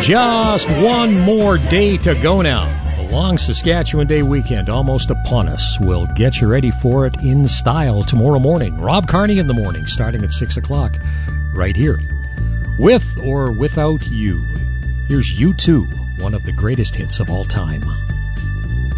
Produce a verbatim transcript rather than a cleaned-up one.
Just one more day to go now. The long Saskatchewan Day weekend almost upon us. We'll get you ready for it in style tomorrow morning. Rob Carney in the morning, starting at six o'clock, right here. With or without you. Here's U two, one of the greatest hits of all time.